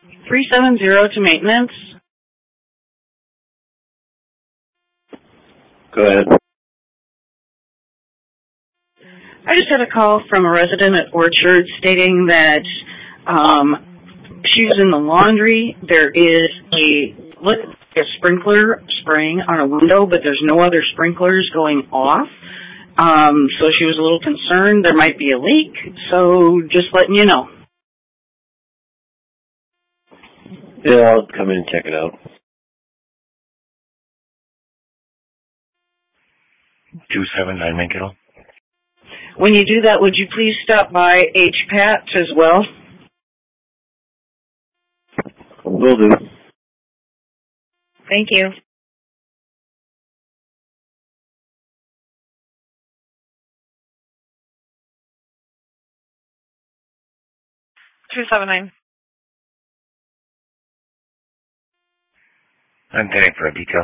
370 to maintenance. Go ahead. I just had a call from a resident at Orchard stating that she's in the laundry. There is a sprinkler spraying on a window, but there's no other sprinklers going off. So she was a little concerned there might be a leak. So just letting you know. Yeah, I'll come in and check it out. 279 Minkill. When you do that, would you please stop by HPAT as well? Will do. Thank you. $279. I'm paying for a detail.